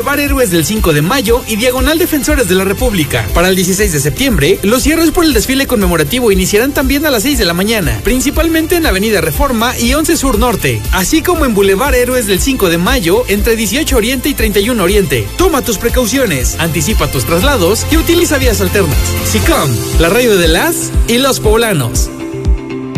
Boulevard Héroes del 5 de Mayo y Diagonal Defensores de la República. Para el 16 de septiembre, los cierres por el desfile conmemorativo iniciarán también a las 6 de la mañana, principalmente en Avenida Reforma y 11 Sur Norte, así como en Boulevard Héroes del 5 de Mayo entre 18 Oriente y 31 Oriente. Toma tus precauciones, anticipa tus traslados y utiliza vías alternas. SICOM, la radio de las y los poblanos.